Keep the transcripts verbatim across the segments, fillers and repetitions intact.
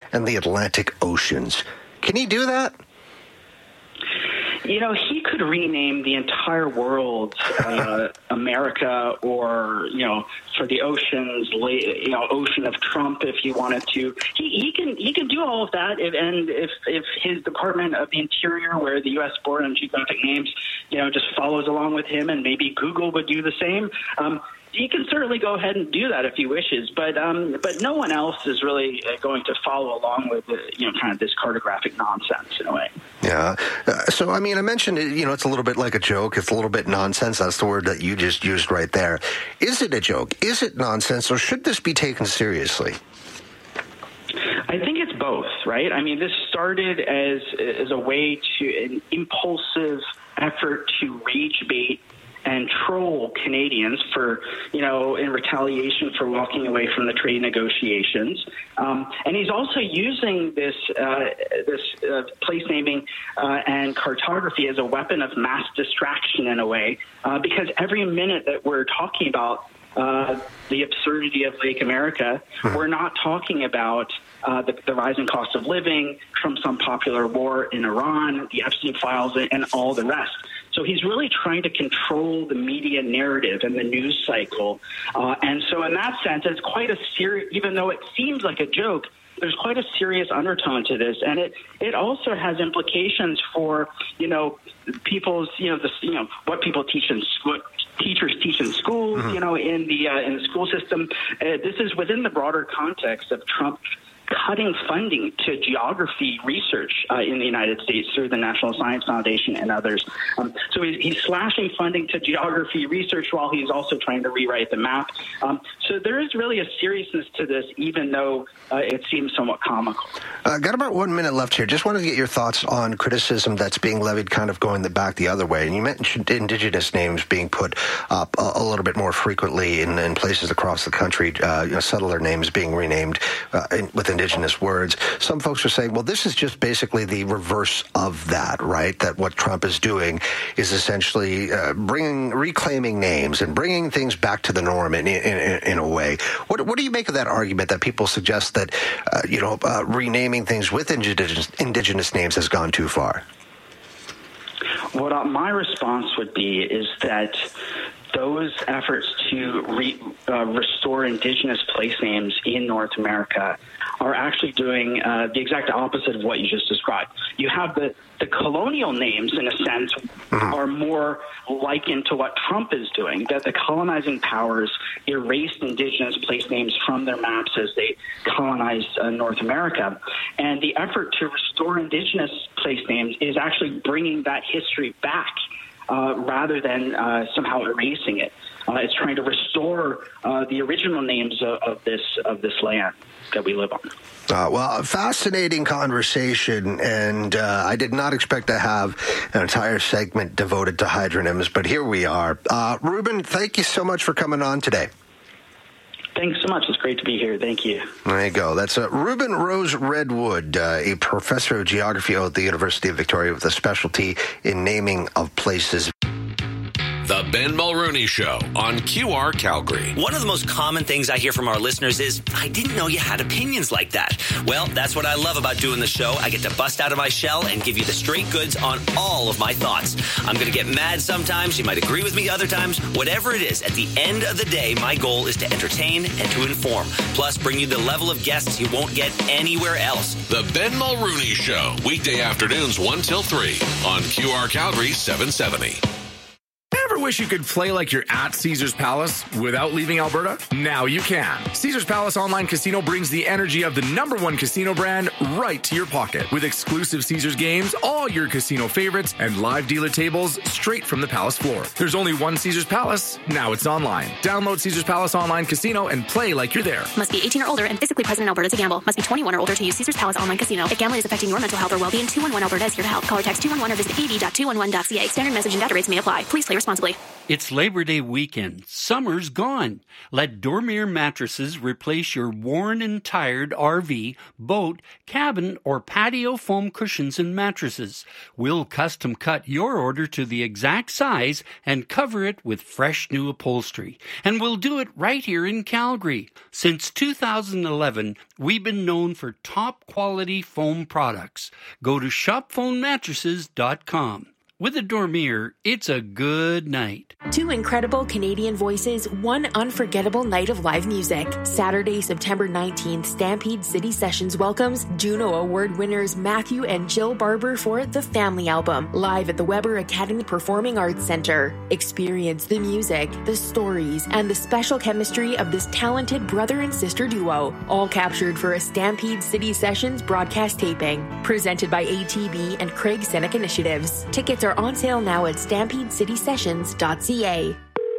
and the Atlantic Oceans. Can he do that? You know, he could rename the entire world uh, America, or, you know, for the oceans, you know, Ocean of Trump if he wanted to. He, he can he can do all of that. If, and if, if his Department of the Interior, where the U S Board on Geographic Names, you know, just follows along with him, and maybe Google would do the same, um, he can certainly go ahead and do that if he wishes, but um, but no one else is really going to follow along with, uh, you know, kind of this cartographic nonsense in a way. Yeah. Uh, so, I mean, I mentioned, you know, it's a little bit like a joke. It's a little bit nonsense. That's the word that you just used right there. Is it a joke? Is it nonsense? Or should this be taken seriously? I think it's both, right? I mean, this started as as a way to, an impulsive effort to rage bait and troll Canadians for, you know, in retaliation for walking away from the trade negotiations. Um, and he's also using this uh, this uh, place naming uh, and cartography as a weapon of mass distraction in a way, uh, because every minute that we're talking about uh, the absurdity of Lake America, hmm. we're not talking about Uh, the, the rising cost of living, Trump's unpopular war in Iran, the Epstein files, and all the rest. So he's really trying to control the media narrative and the news cycle. Uh, and so in that sense, it's quite a serious, even though it seems like a joke, there's quite a serious undertone to this. And it, it also has implications for, you know, people's, you know, the, you know, what people teach in school, teachers teach in schools, mm-hmm. you know, in the, uh, in the school system. Uh, this is within the broader context of Trump cutting funding to geography research uh, in the United States through the National Science Foundation and others. Um, so he's, he's slashing funding to geography research while he's also trying to rewrite the map. Um, so there is really a seriousness to this, even though uh, it seems somewhat comical. Uh, got about one minute left here. Just wanted to get your thoughts on criticism that's being levied kind of going the back the other way. And you mentioned Indigenous names being put up a, a little bit more frequently in, in places across the country, uh, you know, settler names being renamed uh, in, within Indigenous words. Some folks are saying, well, this is just basically the reverse of that, right? That what Trump is doing is essentially uh, bringing, reclaiming names and bringing things back to the norm in, in, in a way. What, what do you make of that argument that people suggest that, uh, you know, uh, renaming things with indigenous, indigenous names has gone too far? What uh, my response would be is that those efforts to re, uh, restore indigenous place names in North America are actually doing uh, the exact opposite of what you just described. You have the, the colonial names, in a sense, mm-hmm. are more likened to what Trump is doing, that the colonizing powers erased indigenous place names from their maps as they colonized uh, North America. And the effort to restore indigenous place names is actually bringing that history back uh, rather than uh, somehow erasing it. Uh, it's trying to restore uh, the original names of, of this of this land that we live on. Uh, well, a fascinating conversation, and uh, I did not expect to have an entire segment devoted to hydronyms, but here we are. Uh, Ruben, thank you so much for coming on today. Thanks so much. It's great to be here. Thank you. There you go. That's uh, Ruben Rose Redwood, uh, a professor of geography at the University of Victoria with a specialty in naming of places. The Ben Mulrooney Show on Q R Calgary. One of the most common things I hear from our listeners is, I didn't know you had opinions like that. Well, that's what I love about doing the show. I get to bust out of my shell and give you the straight goods on all of my thoughts. I'm going to get mad sometimes. You might agree with me other times. Whatever it is, at the end of the day, my goal is to entertain and to inform. Plus, bring you the level of guests you won't get anywhere else. The Ben Mulrooney Show. Weekday afternoons one till three on Q R Calgary seven seventy. Ever wish you could play like you're at Caesars Palace without leaving Alberta? Now you can. Caesars Palace Online Casino brings the energy of the number one casino brand right to your pocket. With exclusive Caesars games, all your casino favorites, and live dealer tables straight from the Palace floor. There's only one Caesars Palace. Now it's online. Download Caesars Palace Online Casino and play like you're there. Must be eighteen or older and physically present in Alberta to gamble. Must be twenty-one or older to use Caesars Palace Online Casino. If gambling is affecting your mental health or well-being, two one one Alberta is here to help. Call or text two one one or visit a v dot two one one dot c a. Standard message and data rates may apply. Please play responsibly. It's Labor Day weekend. Summer's gone. Let Dormier Mattresses replace your worn and tired R V, boat, cabin, or patio foam cushions and mattresses. We'll custom cut your order to the exact size and cover it with fresh new upholstery. And we'll do it right here in Calgary. Since two thousand eleven, we've been known for top quality foam products. Go to shop foam mattresses dot com. With a Dormier, it's a good night. Two incredible Canadian voices, one unforgettable night of live music. Saturday, September nineteenth, Stampede City Sessions welcomes Juno Award winners Matthew and Jill Barber for The Family Album, live at the Weber Academy Performing Arts Center. Experience the music, the stories, and the special chemistry of this talented brother and sister duo, all captured for a Stampede City Sessions broadcast taping. Presented by A T B and Craig Seneca Initiatives. Tickets are on sale now at stampede city sessions dot c a.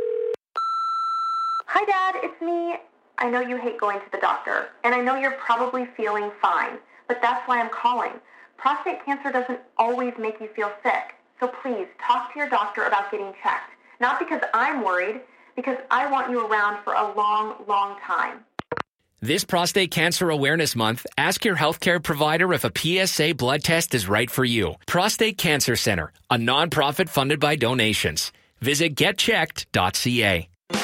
Hi, Dad. It's me. I know you hate going to the doctor, and I know you're probably feeling fine, but that's why I'm calling. Prostate cancer doesn't always make you feel sick, so please talk to your doctor about getting checked. Not because I'm worried, because I want you around for a long, long time. This Prostate Cancer Awareness Month, ask your healthcare provider if a P S A blood test is right for you. Prostate Cancer Center, a nonprofit funded by donations. Visit get checked dot c a.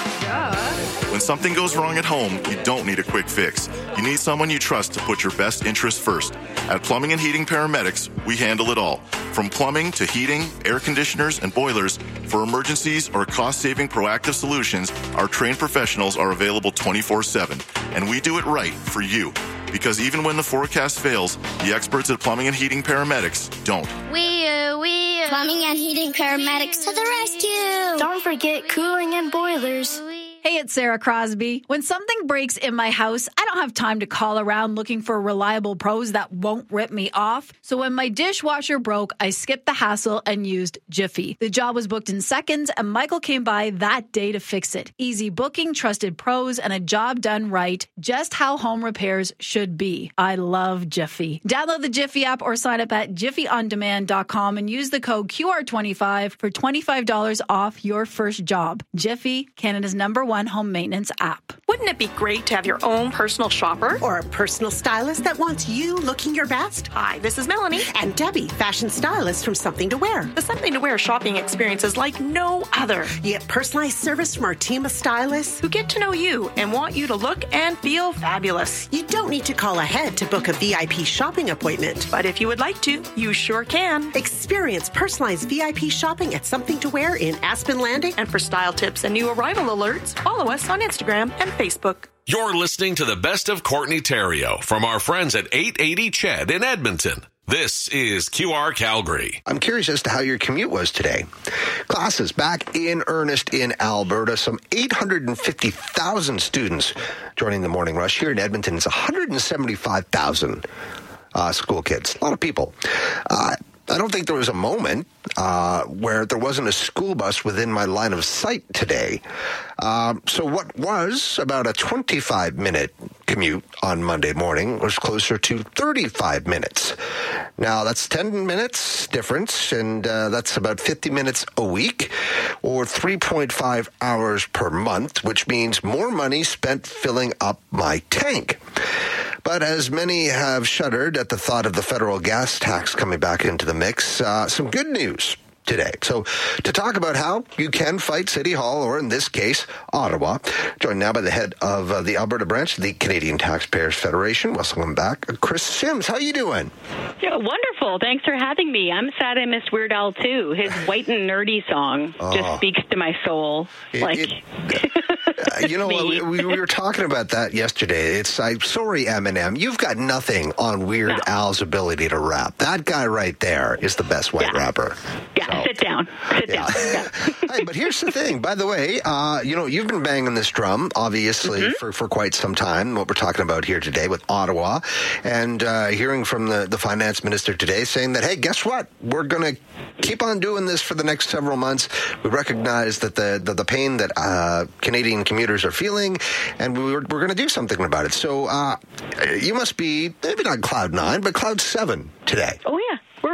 When something goes wrong at home, you don't need a quick fix. You need someone you trust to put your best interests first. At Plumbing and Heating Paramedics, we handle it all. From plumbing to heating, air conditioners, and boilers, for emergencies or cost-saving proactive solutions, our trained professionals are available twenty-four seven. And we do it right for you. Because even when the forecast fails, the experts at Plumbing and Heating Paramedics don't. We, uh, we, uh, Plumbing and Heating Paramedics to the rescue! Don't forget cooling and boilers. Hey, it's Sarah Crosby. When something breaks in my house, I don't have time to call around looking for reliable pros that won't rip me off. So when my dishwasher broke, I skipped the hassle and used Jiffy. The job was booked in seconds, and Michael came by that day to fix it. Easy booking, trusted pros, and a job done right. Just how home repairs should be. I love Jiffy. Download the Jiffy app or sign up at jiffy on demand dot com and use the code Q R twenty-five for twenty-five dollars off your first job. Jiffy, Canada's number one home maintenance app. Wouldn't it be great to have your own personal shopper? Or a personal stylist that wants you looking your best? Hi, this is Melanie. And Debbie, fashion stylist from Something to Wear. The Something to Wear shopping experience is like no other. You get personalized service from our team of stylists who get to know you and want you to look and feel fabulous. You don't need to call ahead to book a V I P shopping appointment. But if you would like to, you sure can. Experience personalized V I P shopping at Something to Wear in Aspen Landing. And for style tips and new arrival alerts, follow us on Instagram and Facebook. You're listening to the best of Courtney Theriault from our friends at eight eighty Ched in Edmonton. This is Q R Calgary. I'm curious as to how your commute was today. Classes back in earnest in Alberta. Some eight hundred fifty thousand students joining the morning rush. Here in Edmonton, it's one hundred seventy-five thousand uh, school kids. A lot of people. Uh, I don't think there was a moment uh, where there wasn't a school bus within my line of sight today. Um, so what was about a twenty-five minute commute on Monday morning was closer to thirty-five minutes. Now, that's ten minutes difference, and uh, that's about fifty minutes a week, or three point five hours per month, which means more money spent filling up my tank. But as many have shuddered at the thought of the federal gas tax coming back into the mix, uh, some good news today. So to talk about how you can fight City Hall, or in this case, Ottawa, joined now by the head of uh, the Alberta branch of the Canadian Taxpayers Federation. Welcome back, Chris Sims. How you doing? Yeah, wonderful. Thanks for having me. I'm sad I missed Weird Al too. His White and Nerdy song oh. just speaks to my soul. It, like, it, uh, you know what? We, we were talking about that yesterday. It's I'm sorry, Eminem. You've got nothing on Weird no. Al's ability to rap. That guy right there is the best white yeah. rapper. Yeah. So. Sit down. Sit yeah. down. Yeah. Hey, but here's the thing. By the way, uh, you know, you've been banging this drum, obviously, mm-hmm. for, for quite some time, what we're talking about here today with Ottawa, and uh, hearing from the, the finance minister today saying that, hey, guess what? We're going to keep on doing this for the next several months. We recognize that the, the, the pain that uh, Canadian commuters are feeling, and we we're, we're going to do something about it. So uh, you must be, maybe not cloud nine, but cloud seven today. Oh, yeah. We're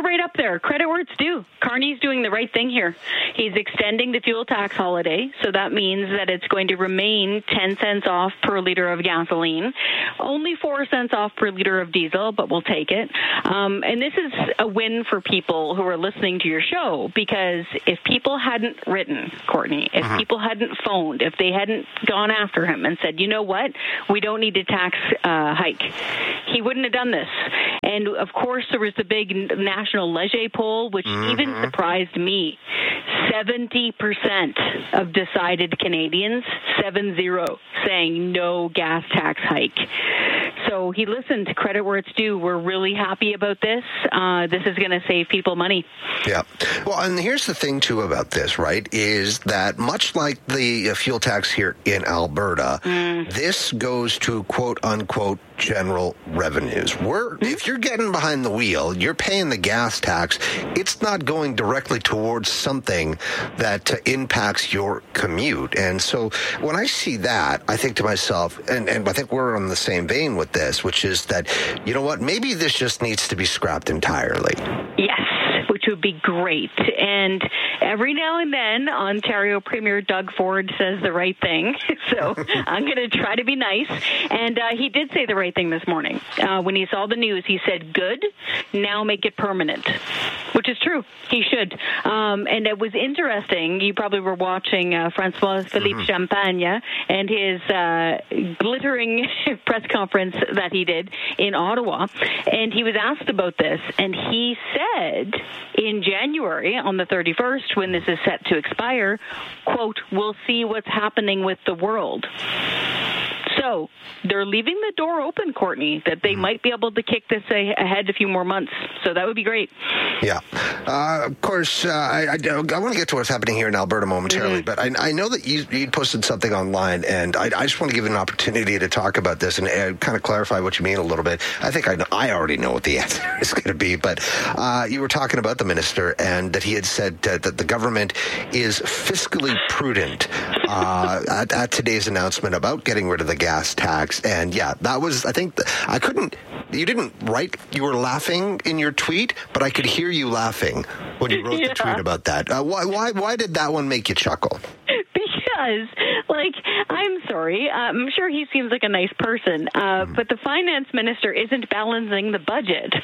we're right up there. Credit where it's due. Carney's doing the right thing here. He's extending the fuel tax holiday, so that means that it's going to remain ten cents off per liter of gasoline, only four cents off per liter of diesel, but we'll take it. Um, and this is a win for people who are listening to your show, because if people hadn't written, Courtney, if uh-huh. people hadn't phoned, if they hadn't gone after him and said, you know what, we don't need a tax uh, hike, he wouldn't have done this. And, of course, there was the big national Leger poll, which mm-hmm. even surprised me. seventy percent of decided Canadians, seven zero, saying no gas tax hike. So he listened. Credit where it's due. We're really happy about this. Uh, this is going to save people money. Yeah. Well, and here's the thing, too, about this, right, is that much like the uh, fuel tax here in Alberta, mm. this goes to, quote, unquote, general revenues. We're, mm-hmm. If you're getting behind the wheel, you're paying the gas tax, it's not going directly towards something that uh, impacts your commute. And so when I see that, I think to myself, and, and I think we're on the same vein with this, which is that, you know what, maybe this just needs to be scrapped entirely. Yes, which would be great. And every now and then, Ontario Premier Doug Ford says the right thing. So I'm going to try to be nice. And uh, he did say the right thing this morning. Uh, when he saw the news, he said, good, now make it permanent, which is true. He should. Um, and it was interesting. You probably were watching uh, François-Philippe mm-hmm. Champagne and his uh, glittering press conference that he did in Ottawa. And he was asked about this. And he said in January, on the thirty-first, when this is set to expire, quote, we'll see what's happening with the world. So they're leaving the door open, Courtney, that they might be able to kick this a- ahead a few more months. So that would be great. Yeah. Uh, of course, uh, I, I, I want to get to what's happening here in Alberta momentarily, mm-hmm. but I, I know that you, you posted something online, and I, I just want to give you an opportunity to talk about this and uh, kind of clarify what you mean a little bit. I think I, know, I already know what the answer is going to be, but uh, you were talking about the minister and that he had said uh, that the government is fiscally prudent uh, at, at today's announcement about getting rid of the gas tax. And yeah, that was, I think, I couldn't, you didn't write, you were laughing in your tweet, but I could hear you laughing when you wrote yeah. the tweet about that. Uh, why, why, why did that one make you chuckle? Because, like, I'm sorry, uh, I'm sure he seems like a nice person, uh, mm. but the finance minister isn't balancing the budget.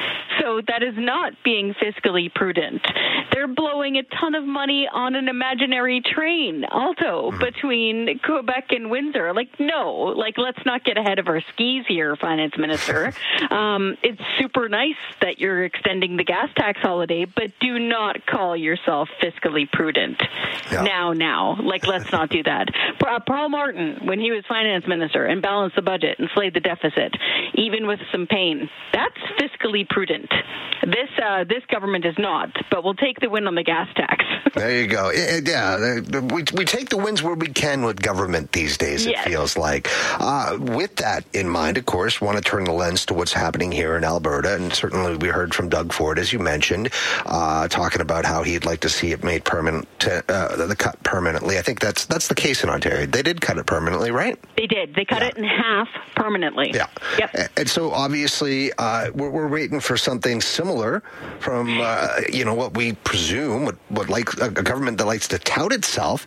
So that is not being fiscally prudent. They're blowing a ton of money on an imaginary train, Alto, mm. between Quebec and Windsor. Like, no, like, let's not get ahead of our skis here, finance minister. um, it's super nice that you're extending the gas tax holiday, but do not call yourself fiscally prudent. Yeah. Now, now. Like, let's not do that. Paul Martin, when he was finance minister and balanced the budget and slayed the deficit, even with some pain, that's fiscally prudent. This uh, this government is not, but we'll take the win on the gas tax. There you go. Yeah, we we take the wins where we can with government these days, it yes. feels like. Uh, with that in mind, of course, want to turn the lens to what's happening here in Alberta, and certainly we heard from Doug Ford, as you mentioned, uh, talking about how he'd like to see it made permanent, uh, the cut permanently. I think that's that's the case in Ontario. They did cut it permanently, right? They did. They cut yeah. it in half permanently. Yeah. Yep. And so obviously uh, we're, we're waiting for something similar from, uh, you know, what we presume, what, what like a, a government that likes to tout itself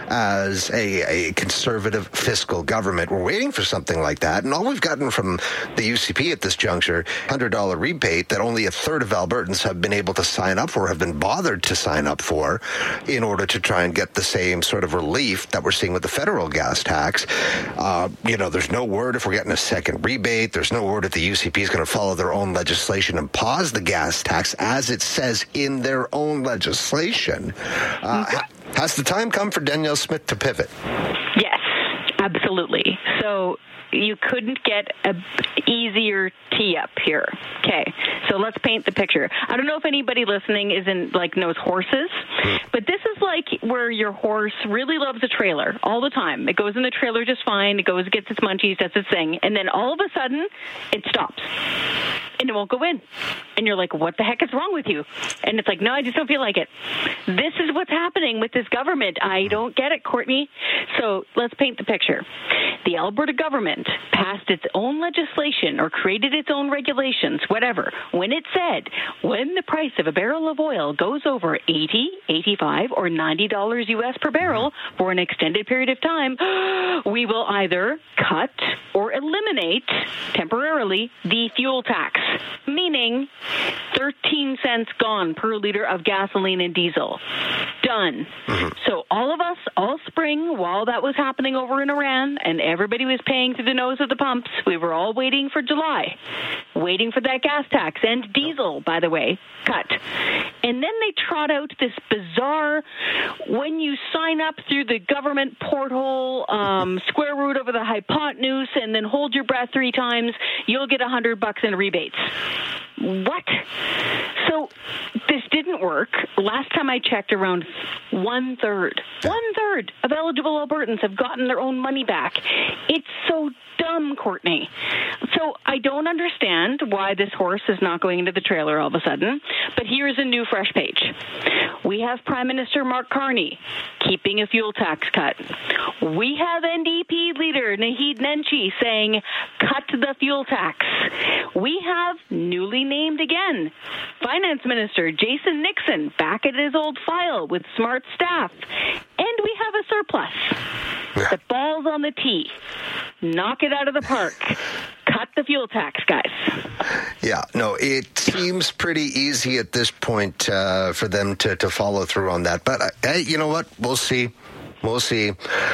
as a, a conservative fiscal government. We're waiting for something like that. And all we've gotten from the U C P at this juncture, one hundred dollars rebate that only a third of Albertans have been able to sign up for, have been bothered to sign up for in order to try and get the same sort of relief that we're seeing with the federal gas tax. Uh, you know, there's no word if we're getting a second rebate. There's no word if the U C P is going to follow their own legislation and pause the gas tax as it says in their own legislation. Uh, mm-hmm. Has the time come for Danielle Smith to pivot? Yes, absolutely. So you couldn't get a easier tee up here. Okay, so let's paint the picture. I don't know if anybody listening isn't like knows horses, but this is like where your horse really loves a trailer all the time. It goes in the trailer just fine. It goes, gets its munchies, does its thing, and then all of a sudden it stops and it won't go in. And you're like, what the heck is wrong with you? And it's like, no, I just don't feel like it. This is what's happening with this government. I don't get it, Courtney. So let's paint the picture. The Alberta government passed its own legislation or created its own regulations, whatever, when it said when the price of a barrel of oil goes over eighty, eighty-five, or ninety dollars U S per barrel for an extended period of time, we will either cut or eliminate temporarily the fuel tax, meaning thirteen cents gone per liter of gasoline and diesel. Done. Mm-hmm. So all of us, all spring, while that was happening over in Iran and everybody was paying through the nose of the pumps, we were all waiting for July, waiting for that gas tax and diesel, by the way, cut. And then they trot out this bizarre, when you sign up through the government portal, um, square root over the hypotenuse, and then hold your breath three times, you'll get a hundred bucks in rebates. What? So this didn't work. Last time I checked, around one third, one third of eligible Albertans have gotten their own money back. It's so dumb, Courtney. So I don't understand why this horse is not going into the trailer all of a sudden. But here's a new fresh page. We have Prime Minister Mark Carney keeping a fuel tax cut. We have N D P leader Naheed Nenshi saying, cut the fuel tax. We have newly named again Finance Minister Jason Nixon back at his old file with smart staff. And we have a surplus. Yeah. The ball's on the tee. Knock it out of the park. Cut the fuel tax, guys. Yeah, no, it seems pretty easy at this point uh, for them to, to follow through on that. But, uh, hey, you know what? We'll see. We'll see.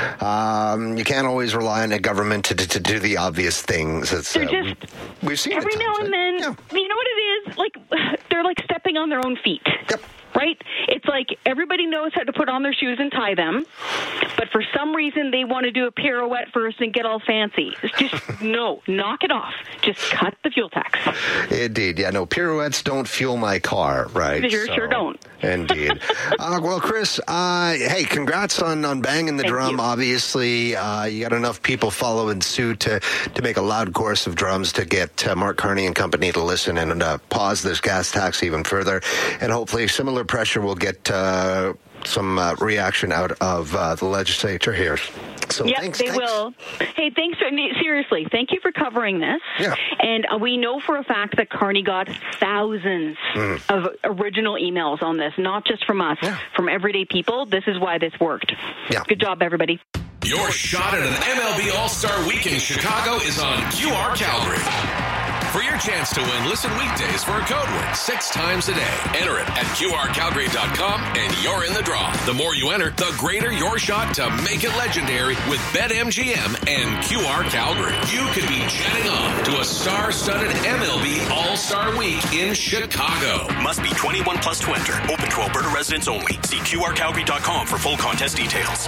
Um, you can't always rely on a government to, to, to do the obvious things. It's, they're uh, just, we, we've seen every it now and then, yeah. You know what it is? Like, they're like stepping on their own feet. Yep. Right? It's like everybody knows how to put on their shoes and tie them, but for some reason they want to do a pirouette first and get all fancy. It's just, no, knock it off. Just cut the fuel tax. Indeed. Yeah, no, pirouettes don't fuel my car, right? Sure, so, sure don't. Indeed. uh, well, Chris, uh, hey, congrats on, on banging the Thank drum. You. Obviously, uh, you got enough people following suit to, to make a loud chorus of drums to get uh, Mark Carney and company to listen and uh, pause this gas tax even further. And hopefully similar pressure will get uh, some uh, reaction out of uh, the legislature here. So yep, thanks, they thanks. will. Hey, thanks for seriously. Thank you for covering this. Yeah. And uh, we know for a fact that Carney got thousands mm. of original emails on this, not just from us, yeah. from everyday people. This is why this worked. Yeah. Good job, everybody. Your shot at an M L B All-Star Week in Chicago is on Q R Calgary. For your chance to win, listen weekdays for a code word six times a day. Enter it at Q R Calgary dot com and you're in the draw. The more you enter, the greater your shot to make it legendary with BetMGM and Q R Calgary. You could be jetting on to a star-studded M L B All-Star Week in Chicago. Must be twenty-one plus to enter. Open to Alberta residents only. See Q R Calgary dot com for full contest details.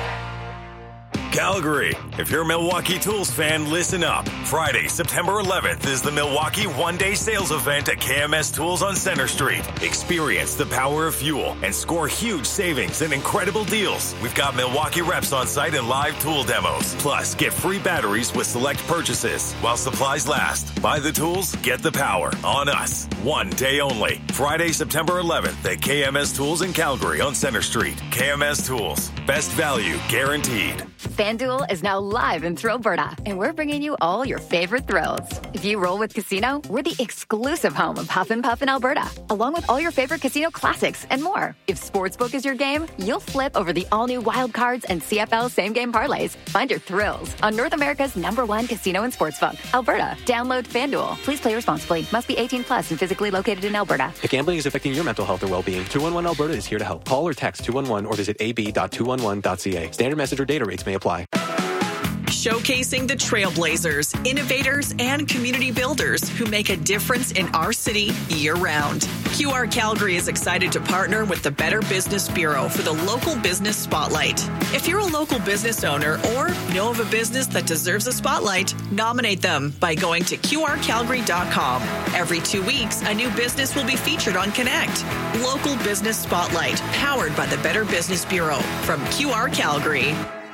Calgary. If you're a Milwaukee Tools fan, listen up. Friday, September eleventh is the Milwaukee one-day sales event at K M S Tools on Center Street. Experience the power of fuel and score huge savings and incredible deals. We've got Milwaukee reps on site and live tool demos. Plus, get free batteries with select purchases while supplies last. Buy the tools, get the power. On us. One day only. Friday, September eleventh at K M S Tools in Calgary on Center Street. K M S Tools. Best value guaranteed. FanDuel is now live in Thrillberta, and we're bringing you all your favorite thrills. If you roll with Casino, we're the exclusive home of Huff and Puff in Alberta, along with all your favorite casino classics and more. If Sportsbook is your game, you'll flip over the all-new Wild Cards and C F L same-game parlays. Find your thrills on North America's number one casino and sportsbook, Alberta. Download FanDuel. Please play responsibly. Must be eighteen plus and physically located in Alberta. If gambling is affecting your mental health or well-being, two one one Alberta is here to help. Call or text two one one or visit a b dot two one one dot c a. Standard message or data rates may apply. Showcasing the trailblazers, innovators, and community builders who make a difference in our city year-round. Q R Calgary is excited to partner with the Better Business Bureau for the Local Business Spotlight. If you're a local business owner or know of a business that deserves a spotlight, nominate them by going to Q R Calgary dot com. Every two weeks, a new business will be featured on Connect. Local Business Spotlight, powered by the Better Business Bureau from Q R Calgary.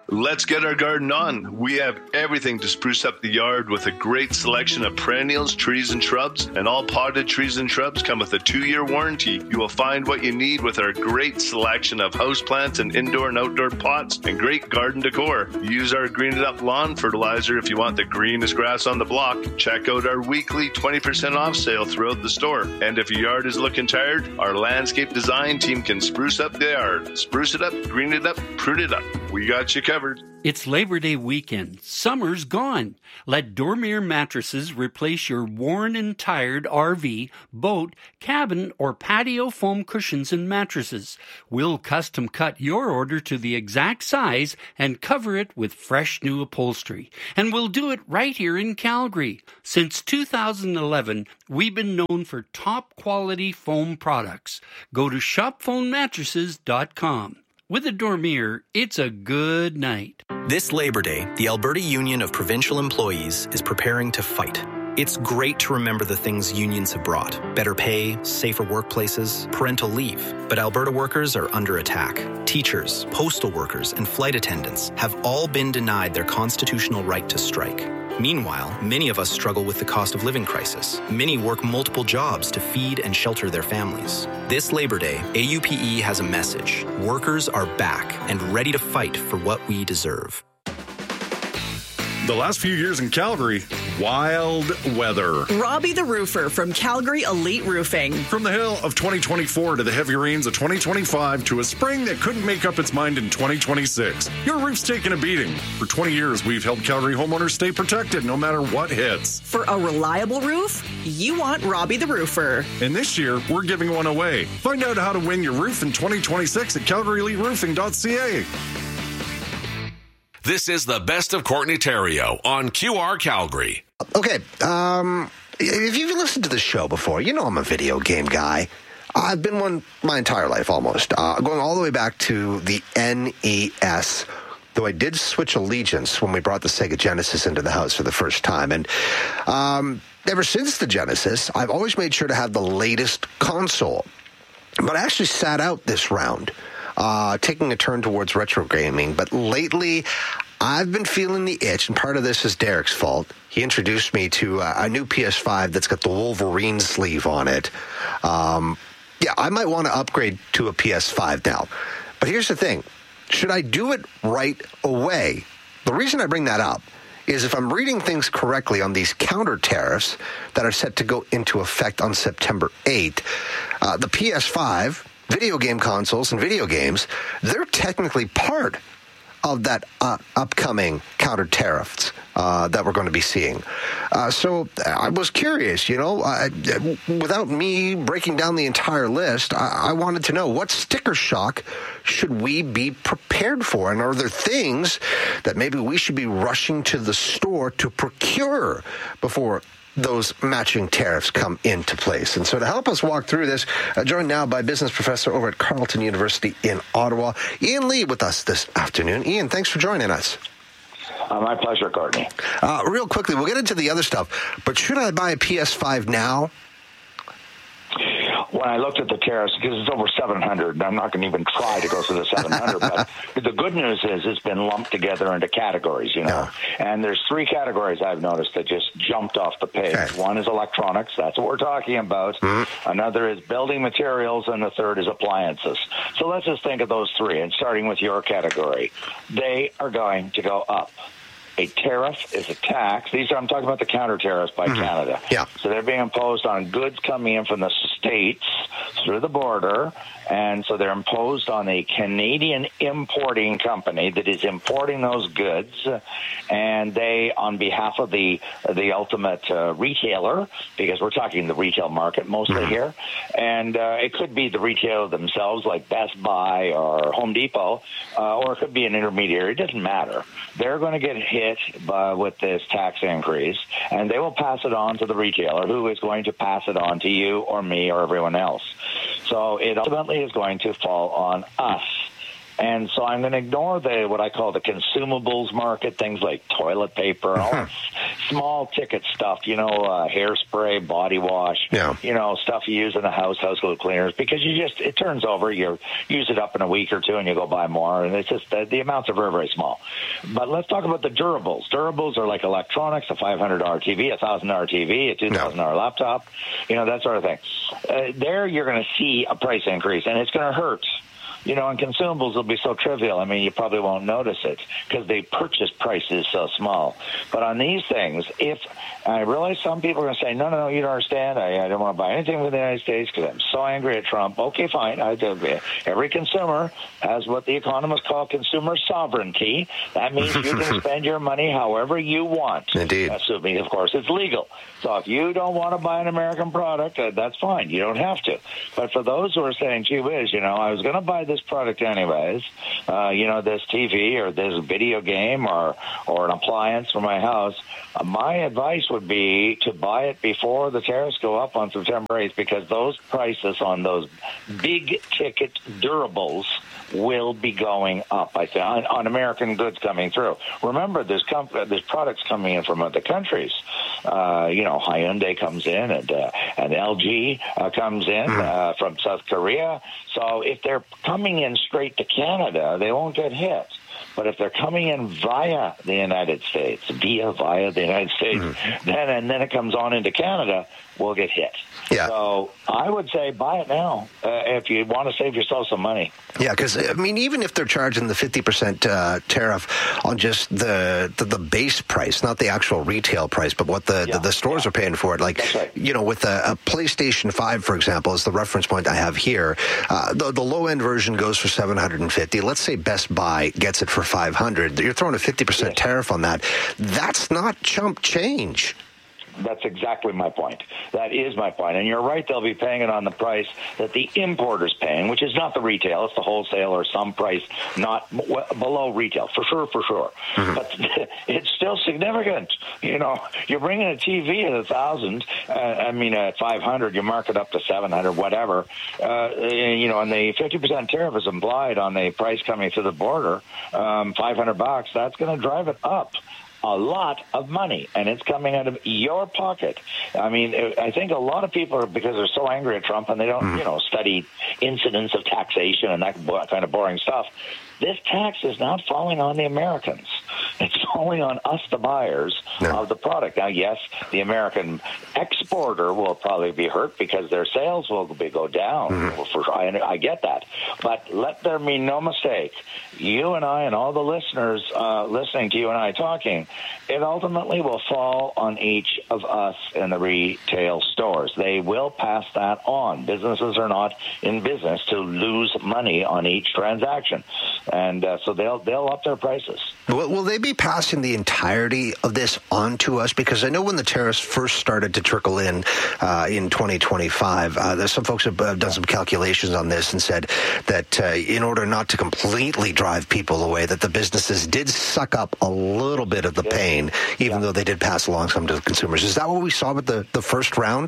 Let's get our garden on. We have everything to spruce up the yard with a great selection of perennials, trees, and shrubs. And all potted trees and shrubs come with a two-year warranty. You will find what you need with our great selection of houseplants and indoor and outdoor pots and great garden decor. Use our Green It Up lawn fertilizer if you want the greenest grass on the block. Check out our weekly twenty percent off sale throughout the store. And if your yard is looking tired, our landscape design team can spruce up the yard. Spruce it up, green it up, prune it up. We got you covered. It's Labor Day weekend. Summer's gone. Let Dormier Mattresses replace your worn and tired R V, boat, cabin, or patio foam cushions and mattresses. We'll custom cut your order to the exact size and cover it with fresh new upholstery. And we'll do it right here in Calgary. Since two thousand eleven, we've been known for top quality foam products. Go to shop foam mattresses dot com. With a Dormier, it's a good night. This Labor Day, the Alberta Union of Provincial Employees is preparing to fight. It's great to remember the things unions have brought. Better pay, safer workplaces, parental leave. But Alberta workers are under attack. Teachers, postal workers, and flight attendants have all been denied their constitutional right to strike. Meanwhile, many of us struggle with the cost of living crisis. Many work multiple jobs to feed and shelter their families. This Labor Day, A U P E has a message. Workers are back and ready to fight for what we deserve. The last few years in Calgary, wild weather. Robbie the Roofer from Calgary Elite Roofing. From the hail of twenty twenty-four to the heavy rains of twenty twenty-five to a spring that couldn't make up its mind in twenty twenty-six, your roof's taken a beating. For twenty years, we've helped Calgary homeowners stay protected no matter what hits. For a reliable roof, you want Robbie the Roofer. And this year, we're giving one away. Find out how to win your roof in twenty twenty-six at calgary elite roofing dot c a. This is the best of Courtney Terrio on Q R Calgary. Okay, um, if you've listened to the show before, you know I'm a video game guy. I've been one my entire life almost, uh, going all the way back to the N E S, though I did switch allegiance when we brought the Sega Genesis into the house for the first time. And um, ever since the Genesis, I've always made sure to have the latest console. But I actually sat out this round. Uh, taking a turn towards retro gaming. But lately, I've been feeling the itch, and part of this is Derek's fault. He introduced me to uh, a new P S five that's got the Wolverine sleeve on it. Um, yeah, I might want to upgrade to a P S five now. But here's the thing. Should I do it right away? The reason I bring that up is if I'm reading things correctly on these counter tariffs that are set to go into effect on September eighth, uh, the P S five... video game consoles and video games, they're technically part of that uh, upcoming counter tariffs uh, that we're going to be seeing. Uh, so I was curious, you know, I, without me breaking down the entire list, I, I wanted to know what sticker shock should we be prepared for? And are there things that maybe we should be rushing to the store to procure before those matching tariffs come into place? And so to help us walk through this, uh, joined now by business professor over at Carleton University in Ottawa, Ian Lee with us this afternoon. Ian, thanks for joining us. Uh, my pleasure, Courtney. Uh, real quickly, we'll get into the other stuff, but should I buy a P S five now? When I looked at the tariffs, because it's over seven hundred, and I'm not going to even try to go through the seven hundred, but the good news is it's been lumped together into categories, you know. Yeah. And there's three categories I've noticed that just jumped off the page. Okay. One is electronics. That's what we're talking about. Mm-hmm. Another is building materials, and the third is appliances. So let's just think of those three, and starting with your category. They are going to go up. A tariff is a tax. These are, I'm talking about the counter tariffs by mm-hmm. Canada. Yeah. So they're being imposed on goods coming in from the States through the border. And so they're imposed on a Canadian importing company that is importing those goods. And they, on behalf of the the ultimate uh, retailer, because we're talking the retail market mostly mm-hmm. here, and uh, it could be the retailer themselves, like Best Buy or Home Depot, uh, or it could be an intermediary. It doesn't matter. They're going to get hit by, with this tax increase, and they will pass it on to the retailer, who is going to pass it on to you or me or everyone else. So it ultimately is going to fall on us. And so I'm going to ignore the what I call the consumables market, things like toilet paper, all that small ticket stuff, you know, uh, hairspray, body wash, yeah. you know, stuff you use in the house, household cleaners, because you just, it turns over, you use it up in a week or two and you go buy more, and it's just, the, the amounts are very, very small. But let's talk about the durables. Durables are like electronics, a five hundred dollars T V, a one thousand dollars T V, a two thousand dollars no. laptop, you know, that sort of thing. Uh, there you're going to see a price increase, and it's going to hurt. You know, and consumables will be so trivial. I mean, you probably won't notice it because the purchase price is so small. But on these things, if I realize some people are going to say, no, no, no, you don't understand. I, I don't want to buy anything with the United States because I'm so angry at Trump. Okay, fine. I do. Every consumer has what the economists call consumer sovereignty. That means you can spend your money however you want. Indeed. Assuming, of course, it's legal. So if you don't want to buy an American product, uh, that's fine. You don't have to. But for those who are saying, gee whiz, you know, I was going to buy this product anyways, uh, you know, this T V or this video game or, or an appliance for my house, uh, my advice would be to buy it before the tariffs go up on September eighth, because those prices on those big ticket durables will be going up, I think, on, on American goods coming through. Remember, there's, com- there's products coming in from other countries. Uh, you know, Hyundai comes in, and uh, and L G uh, comes in uh, from South Korea. So if they're coming in straight to Canada, they won't get hit. But if they're coming in via the United States, via via the United States, mm-hmm. then and then it comes on into Canada, we'll get hit. Yeah. So I would say buy it now uh, if you want to save yourself some money. Yeah, because, I mean, even if they're charging the fifty percent uh, tariff on just the, the the base price, not the actual retail price, but what the, yeah. the, the stores yeah. are paying for it. Like, right. you know, with a, a PlayStation five, for example, is the reference point I have here. Uh, the, the low-end version goes for seven hundred fifty dollars. Let's say Best Buy gets it for five hundred dollars. You're throwing a fifty percent yes. tariff on that. That's not chump change. That's exactly my point. That is my point. And you're right, they'll be paying it on the price that the importer's paying, which is not the retail. It's the wholesale or some price not w- below retail, for sure, for sure. Mm-hmm. But it's still significant. You know, you're bringing a T V at one thousand dollars, uh, I mean, at five hundred dollars, you mark it up to seven hundred dollars, whatever. Uh, you know, and the fifty percent tariff is implied on the price coming through the border, um, five hundred bucks, that's going to drive it up a lot of money, and it's coming out of your pocket. I mean, I think a lot of people are, because they're so angry at Trump and they don't, mm. you know, study incidents of taxation and that kind of boring stuff. This tax is not falling on the Americans. It's falling on us, the buyers no. of the product. Now, yes, the American exporter will probably be hurt because their sales will be, go down. Mm-hmm. For, I, I get that. But let there be no mistake. You and I and all the listeners uh, listening to you and I talking, it ultimately will fall on each of us in the retail stores. They will pass that on. Businesses are not in business to lose money on each transaction. And uh, so they'll they'll up their prices. Will, will they be passing the entirety of this on to us? Because I know when the tariffs first started to trickle in uh, in twenty twenty-five, uh, there's some folks have uh, done some calculations on this and said that uh, in order not to completely drive people away, that the businesses did suck up a little bit of the yeah. pain, even yeah. though they did pass along some to the consumers. Is that what we saw with the, the first round?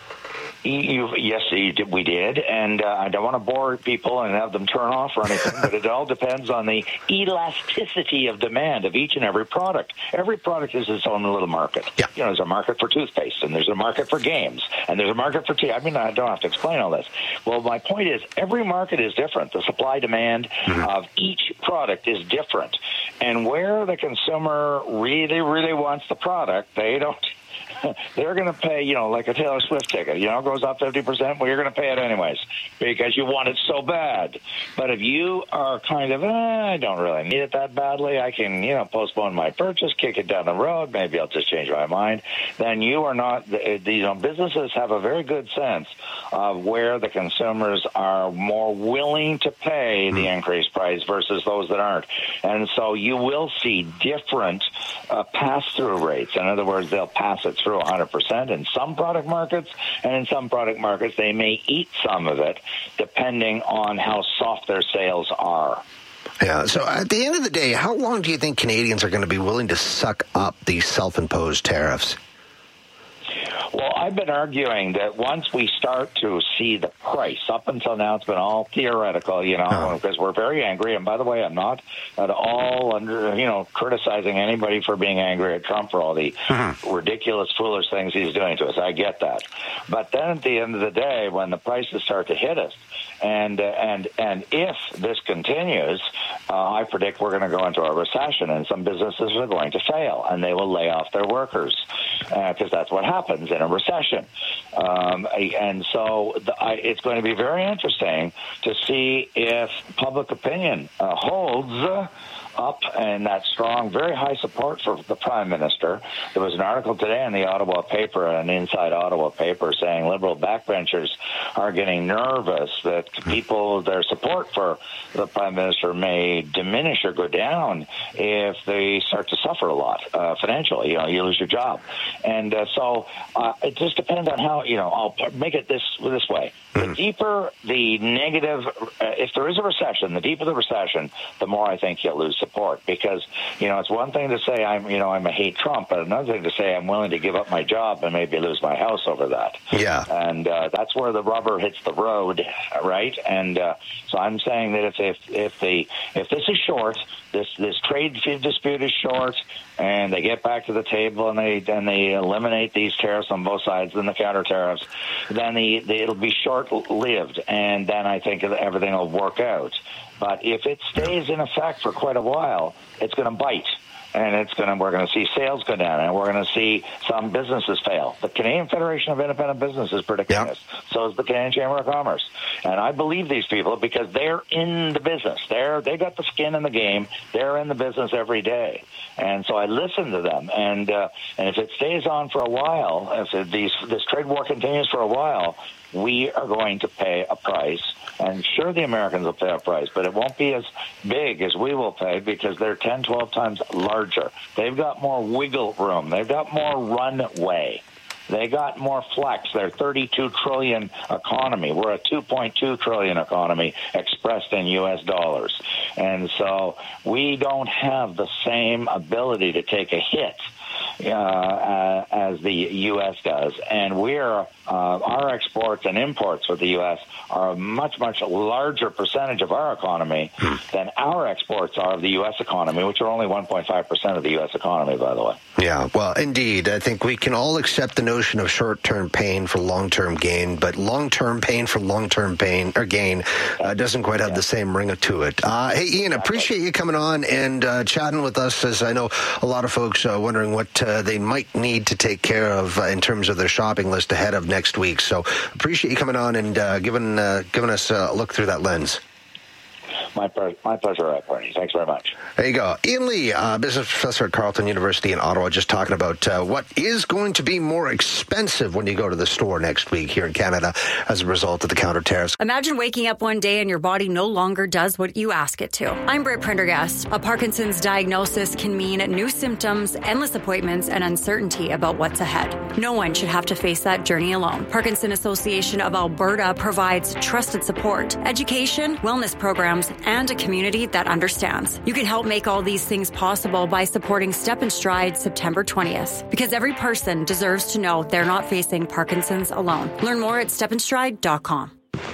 You, yes, we did, and uh, I don't want to bore people and have them turn off or anything, but it all depends on the elasticity of demand of each and every product. Every product is its own little market. Yeah. You know, there's a market for toothpaste, and there's a market for games, and there's a market for tea. I mean, I don't have to explain all this. Well, my point is, every market is different. The supply-demand mm-hmm. of each product is different, and where the consumer really, really wants the product, they don't... They're going to pay, you know, like a Taylor Swift ticket, you know, goes up fifty percent. Well, you're going to pay it anyways because you want it so bad. But if you are kind of, eh, I don't really need it that badly, I can, you know, postpone my purchase, kick it down the road, maybe I'll just change my mind, then you are not, you know, businesses have a very good sense of where the consumers are more willing to pay the increased price versus those that aren't. And so you will see different uh, pass-through rates. In other words, they'll pass it through one hundred percent in some product markets, and in some product markets they may eat some of it depending on how soft their sales are. Yeah, so at the end of the day, how long do you think Canadians are going to be willing to suck up these self-imposed tariffs? Well, I've been arguing that once we start to see the price, up until now it's been all theoretical, you know, oh. because we're very angry. And by the way, I'm not at all under, you know, criticizing anybody for being angry at Trump for all the mm-hmm. ridiculous, foolish things he's doing to us. I get that. But then at the end of the day, when the prices start to hit us, and uh, and and if this continues, uh, I predict we're going to go into a recession, and some businesses are going to fail, and they will lay off their workers, because uh, that's what happens in a recession. Um, and so the, I, it's going to be very interesting to see if public opinion uh, holds uh, up and that strong, very high support for the Prime Minister. There was an article today in the Ottawa paper, an Inside Ottawa paper, saying Liberal backbenchers are getting nervous that people, their support for the Prime Minister may diminish or go down if they start to suffer a lot uh, financially. You know, you lose your job. And uh, so uh, it just depends on how, you know, I'll make it this this way. The deeper the negative, uh, if there is a recession, the deeper the recession, the more I think you'll lose support. Because, you know, it's one thing to say I'm, you know, I'm a hate Trump, but another thing to say I'm willing to give up my job and maybe lose my house over that. Yeah. And uh, that's where the rubber hits the road, right? And uh, so I'm saying that if if if the if this is short, this this trade dispute is short, and they get back to the table and they and they eliminate these tariffs on both sides and the counter tariffs, then the, the it'll be short-lived, and then I think everything will work out. But if it stays in effect for quite a while, it's going to bite. And it's going to, we're going to see sales go down, and we're going to see some businesses fail. The Canadian Federation of Independent Business is predicting yep. this. So is the Canadian Chamber of Commerce. And I believe these people because they're in the business. They're, they got the skin in the game. They're in the business every day. And so I listen to them. And uh, and if it stays on for a while, if it, these, this trade war continues for a while, we are going to pay a price. And sure, the Americans will pay a price, but it won't be as big as we will pay because they're ten, twelve times larger. They've got more wiggle room. They've got more runway. They got more flex. They're thirty-two trillion economy. We're a two point two trillion economy expressed in U S dollars. And so we don't have the same ability to take a hit Uh, uh, as the U S does, and we're uh, our exports and imports with the U S are a much much larger percentage of our economy than our exports are of the U S economy, which are only one point five percent of the U S economy, by the way. Yeah, well, indeed, I think we can all accept the notion of short-term pain for long-term gain, but long-term pain for long-term pain or gain uh, doesn't quite have yeah. the same ring to it. Uh, hey, Ian, appreciate you coming on and uh, chatting with us, as I know a lot of folks are wondering what uh, they might need to take care of uh, in terms of their shopping list ahead of next week. So appreciate you coming on and uh, giving uh, giving us a look through that lens. My, my pleasure, Bernie. Thanks very much. There you go. Ian Lee, uh, business professor at Carleton University in Ottawa, just talking about uh, what is going to be more expensive when you go to the store next week here in Canada as a result of the counter tariffs. Imagine waking up one day and your body no longer does what you ask it to. I'm Britt Prendergast. A Parkinson's diagnosis can mean new symptoms, endless appointments, and uncertainty about what's ahead. No one should have to face that journey alone. Parkinson Association of Alberta provides trusted support, education, wellness programs, and a community that understands. You can help make all these things possible by supporting Step and Stride September twentieth, because every person deserves to know they're not facing Parkinson's alone. Learn more at step and stride dot com.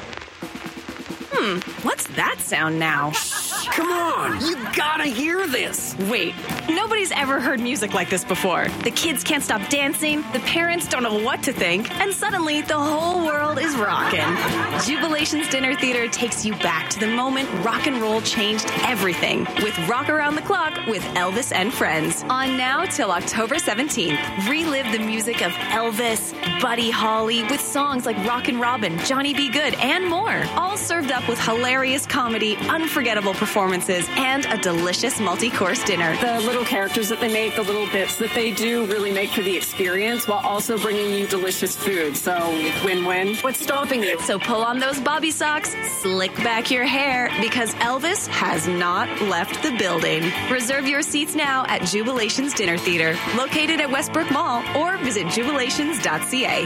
Hmm, what's that sound now? Come on, you gotta hear this. Wait, nobody's ever heard music like this before. The kids can't stop dancing, the parents don't know what to think, and suddenly the whole world is rocking. Jubilation's Dinner Theater takes you back to the moment rock and roll changed everything with Rock Around the Clock with Elvis and Friends. On now till October seventeenth. Relive the music of Elvis, Buddy Holly, with songs like Rockin' Robin, Johnny B. Good, and more. All served up with hilarious comedy, unforgettable performances, and a delicious multi-course dinner. The little characters that they make, the little bits that they do really make for the experience while also bringing you delicious food. So win-win. What's stopping you? So pull on those bobby socks, slick back your hair, because Elvis has not left the building. Reserve your seats now at Jubilation's Dinner Theater, located at Westbrook Mall, or visit jubilations dot c a.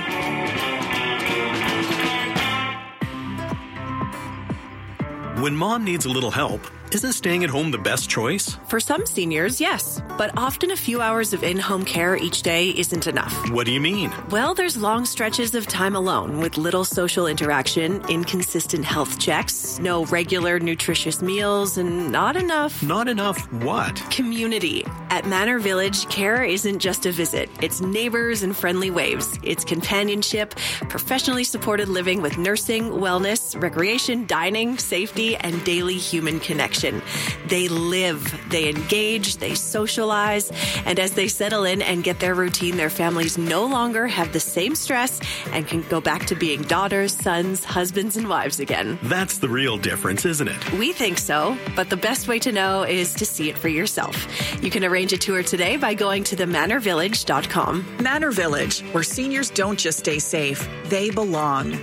When mom needs a little help, Isn't staying at home the best choice? For some seniors, yes. But often a few hours of in-home care each day isn't enough. What do you mean? Well, there's long stretches of time alone with little social interaction, inconsistent health checks, no regular nutritious meals, and not enough... Not enough what? Community. At Manor Village, care isn't just a visit. It's neighbors and friendly waves. It's companionship, professionally supported living with nursing, wellness, recreation, dining, safety, and daily human connection. They live, they engage, they socialize, and as they settle in and get their routine, their families no longer have the same stress and can go back to being daughters, sons, husbands, and wives again. That's the real difference, isn't it? We think so, but the best way to know is to see it for yourself. You can arrange a tour today by going to the manor village dot com. Manor Village, where seniors don't just stay safe, they belong.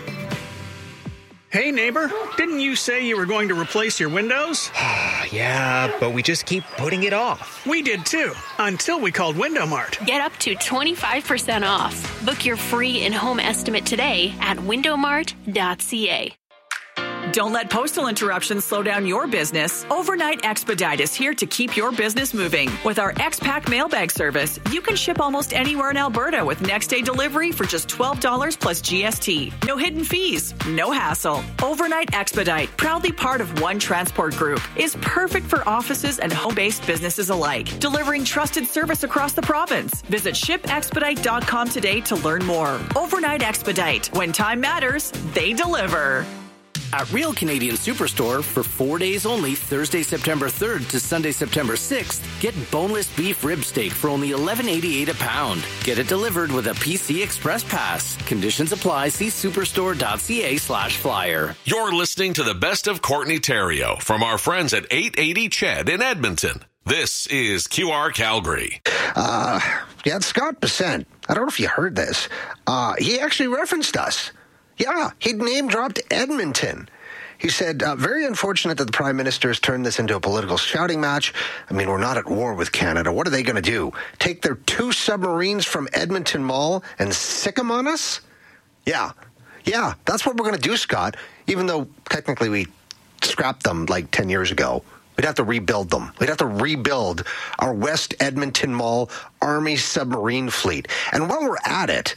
Hey, neighbor, didn't you say you were going to replace your windows? Yeah, but we just keep putting it off. We did too, until we called Window Mart. Get up to twenty-five percent off. Book your free in-home estimate today at window mart dot c a. Don't let postal interruptions slow down your business. Overnight Expedite is here to keep your business moving. With our X-Pack mailbag service, you can ship almost anywhere in Alberta with next-day delivery for just twelve dollars plus G S T. No hidden fees, no hassle. Overnight Expedite, proudly part of One Transport Group, is perfect for offices and home-based businesses alike, delivering trusted service across the province. Visit ship expedite dot com today to learn more. Overnight Expedite. When time matters, they deliver. At Real Canadian Superstore, for four days only, Thursday, September third to Sunday, September sixth, get boneless beef rib steak for only eleven eighty-eight a pound. Get it delivered with a P C Express Pass. Conditions apply. See superstore dot c a slash flyer. You're listening to the best of Courtney Theriault from our friends at eight eighty C H E D in Edmonton. This is Q R Calgary. Uh, yeah, Scott Bessent. I don't know if you heard this. Uh, he actually referenced us. Yeah, he name-dropped Edmonton. He said, uh, very unfortunate that the Prime Minister has turned this into a political shouting match. I mean, we're not at war with Canada. What are they going to do? Take their two submarines from Edmonton Mall and sick them on us? Yeah. Yeah, that's what we're going to do, Scott, even though technically we scrapped them like ten years ago. We'd have to rebuild them. We'd have to rebuild our West Edmonton Mall Army submarine fleet. And while we're at it,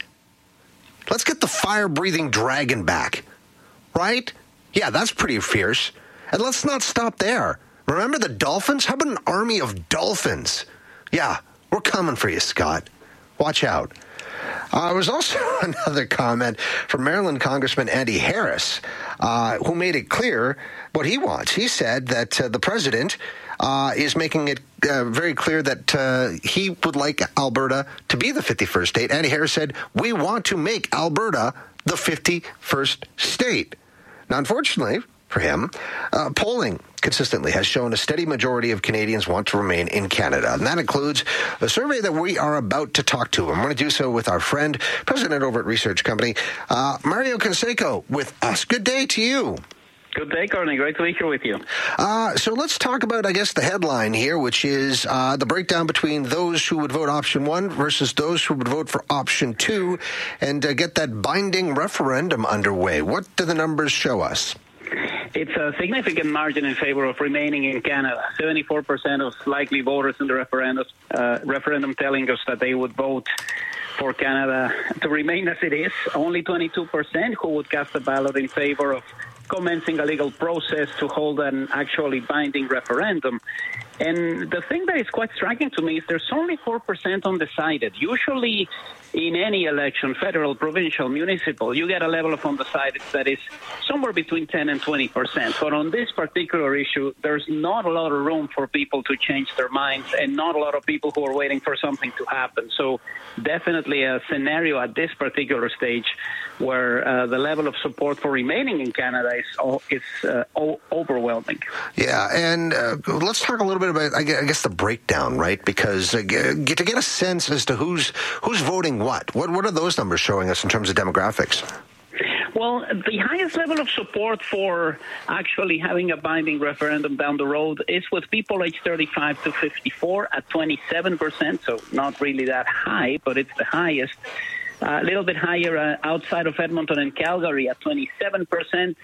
let's get the fire-breathing dragon back, right? Yeah, that's pretty fierce. And let's not stop there. Remember the dolphins? How about an army of dolphins? Yeah, we're coming for you, Scott. Watch out. Uh, there was also another comment from Maryland Congressman Andy Harris, uh, who made it clear what he wants. He said that uh, the president uh, is making it uh, very clear that uh, he would like Alberta to be the fifty-first state. Andy Harris said, we want to make Alberta the fifty-first state. Now, unfortunately for him, uh, polling consistently has shown a steady majority of Canadians want to remain in Canada. And that includes a survey that we are about to talk to. I'm going to do so with our friend, president over at Research Company, uh, Mario Canseco, with us. Good day to you. Good day, Courtney. Great to be here with you. Uh, so let's talk about, I guess, the headline here, which is uh, the breakdown between those who would vote option one versus those who would vote for option two, and uh, get that binding referendum underway. What do the numbers show us? It's a significant margin in favor of remaining in Canada. seventy-four percent of likely voters in the referendum, uh, referendum telling us that they would vote for Canada to remain as it is. Only twenty-two percent who would cast a ballot in favor of commencing a legal process to hold an actually binding referendum. And the thing that is quite striking to me is there's only four percent undecided. Usually in any election, federal, provincial, municipal, you get a level of undecided that is somewhere between ten and twenty percent. But on this particular issue, there's not a lot of room for people to change their minds and not a lot of people who are waiting for something to happen. So definitely a scenario at this particular stage where uh, the level of support for remaining in Canada is, is uh, o- overwhelming. Yeah, and uh, let's talk a little bit about, I guess, the breakdown, right? Because uh, get, to get a sense as to who's who's voting what. What what are those numbers showing us in terms of demographics? Well, the highest level of support for actually having a binding referendum down the road is with people aged thirty-five to fifty-four at twenty-seven percent, so not really that high, but it's the highest. Uh, a little bit higher uh, outside of Edmonton and Calgary at twenty-seven percent.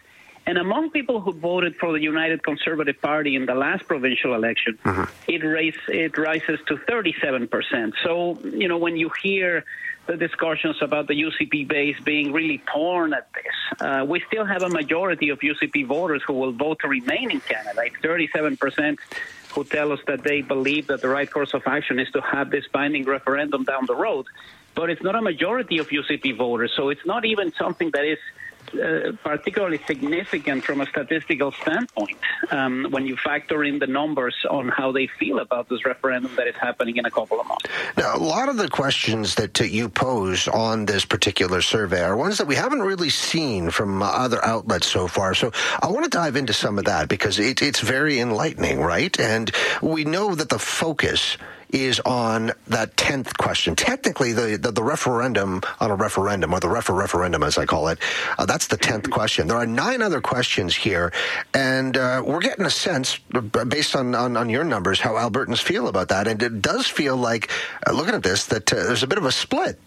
And among people who voted for the United Conservative Party in the last provincial election, mm-hmm. it, raise, it rises to thirty-seven percent. So, you know, when you hear the discussions about the U C P base being really torn at this, uh, we still have a majority of U C P voters who will vote to remain in Canada. It's thirty-seven percent who tell us that they believe that the right course of action is to have this binding referendum down the road. But it's not a majority of U C P voters, so it's not even something that is Uh, particularly significant from a statistical standpoint um, when you factor in the numbers on how they feel about this referendum that is happening in a couple of months. Now, a lot of the questions that uh, you pose on this particular survey are ones that we haven't really seen from uh, other outlets so far. So I want to dive into some of that because it, it's very enlightening, right? And we know that the focus is on that tenth question. Technically, the, the, the referendum on a referendum, or the refer referendum as I call it, uh, that's the tenth question. There are nine other questions here, and uh, we're getting a sense, based on, on, on your numbers, how Albertans feel about that. And it does feel like, uh, looking at this, that uh, there's a bit of a split.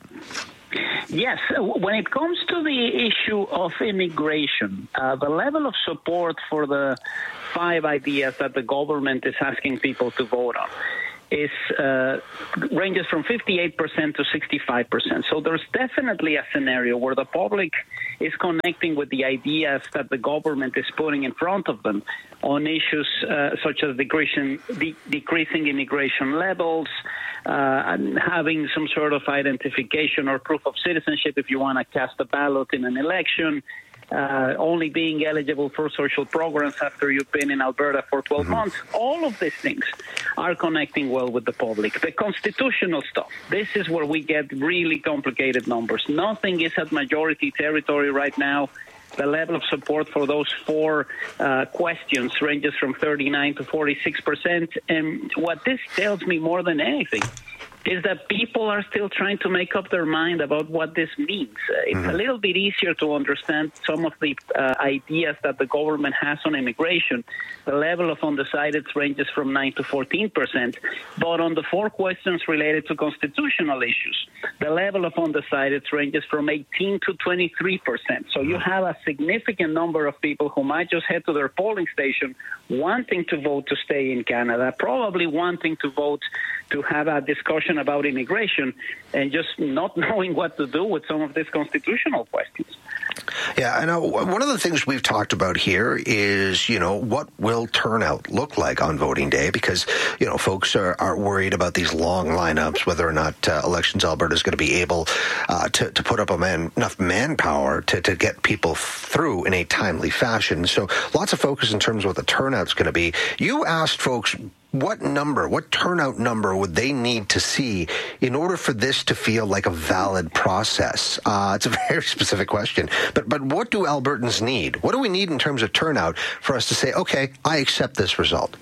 Yes, when it comes to the issue of immigration, uh, the level of support for the five ideas that the government is asking people to vote on is uh, ranges from fifty-eight percent to sixty-five percent. So there's definitely a scenario where the public is connecting with the ideas that the government is putting in front of them on issues uh, such as decreasing, de- decreasing immigration levels, uh, and having some sort of identification or proof of citizenship if you want to cast a ballot in an election, Uh, only being eligible for social programs after you've been in Alberta for twelve mm-hmm. months. All of these things are connecting well with the public. The constitutional stuff, this is where we get really complicated numbers. Nothing is at majority territory right now. The level of support for those four uh, questions ranges from thirty-nine to forty-six percent. And what this tells me more than anything is that people are still trying to make up their mind about what this means. Uh, it's mm-hmm. a little bit easier to understand some of the uh, ideas that the government has on immigration. The level of undecideds ranges from nine to fourteen percent. But on the four questions related to constitutional issues, the level of undecideds ranges from eighteen to twenty-three percent. So you have a significant number of people who might just head to their polling station wanting to vote to stay in Canada, probably wanting to vote to have a discussion about immigration, and just not knowing what to do with some of these constitutional questions. Yeah, I know. One of the things we've talked about here is, you know, what will turnout look like on voting day? Because, you know, folks are, are worried about these long lineups, whether or not uh, Elections Alberta is going to be able uh, to, to put up a man, enough manpower to, to get people through in a timely fashion. So lots of focus in terms of what the turnout's going to be. You asked folks, what number, what turnout number would they need to see in order for this to feel like a valid process? Uh, it's a very specific question. But but what do Albertans need? What do we need in terms of turnout for us to say, okay, I accept this result?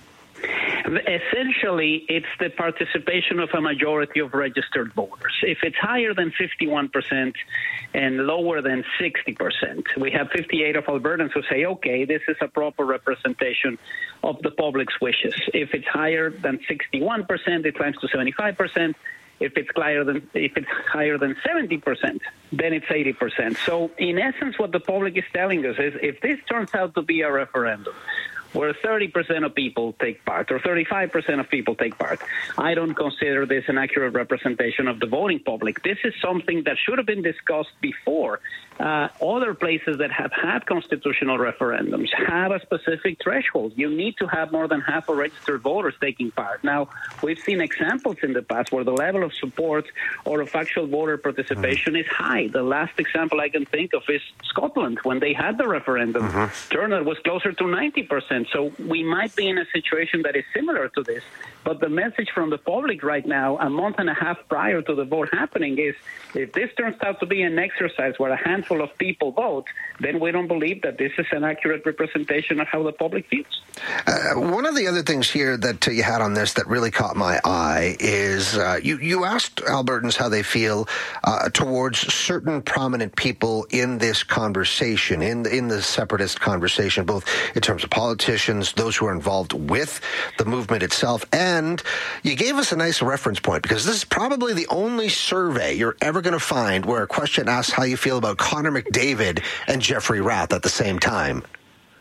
Essentially, it's the participation of a majority of registered voters. If it's higher than fifty-one percent and lower than sixty percent, we have fifty-eight of Albertans who say, okay, this is a proper representation of the public's wishes. If it's higher than sixty-one percent, it climbs to seventy-five percent. If it's higher than if it's higher than seventy percent, then it's eighty percent. So in essence, what the public is telling us is if this turns out to be a referendum where thirty percent of people take part or thirty-five percent of people take part, I don't consider this an accurate representation of the voting public. This is something that should have been discussed before. Uh, other places that have had constitutional referendums have a specific threshold. You need to have more than half of registered voters taking part. Now, we've seen examples in the past where the level of support or of actual voter participation mm-hmm. is high. The last example I can think of is Scotland. When they had the referendum, mm-hmm. turnout was closer to ninety percent. So we might be in a situation that is similar to this. But the message from the public right now, a month and a half prior to the vote happening, is if this turns out to be an exercise where a handful of people vote, then we don't believe that this is an accurate representation of how the public feels. Uh, one of the other things here that uh, you had on this that really caught my eye is uh, you, you asked Albertans how they feel uh, towards certain prominent people in this conversation, in the, in the separatist conversation, both in terms of politicians, those who are involved with the movement itself, and you gave us a nice reference point because this is probably the only survey you're ever going to find where a question asks how you feel about Connor McDavid and Jeffrey Rath at the same time.